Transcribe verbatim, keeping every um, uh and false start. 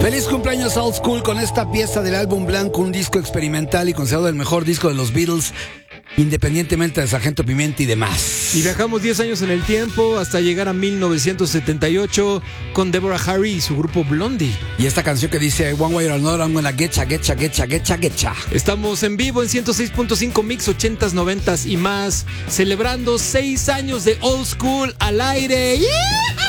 Feliz cumpleaños Old School con esta pieza del álbum Blanco, un disco experimental y considerado el mejor disco de los Beatles, independientemente de Sargento Pimienta y demás. Y viajamos diez años en el tiempo hasta llegar a mil novecientos setenta y ocho con Deborah Harry y su grupo Blondie. Y esta canción que dice One Way or Another, I'm gonna getcha, getcha, getcha, getcha, getcha. Estamos en vivo en ciento seis punto cinco Mix ochentas, noventas y más, celebrando seis años de Old School al aire. ¡Yeah!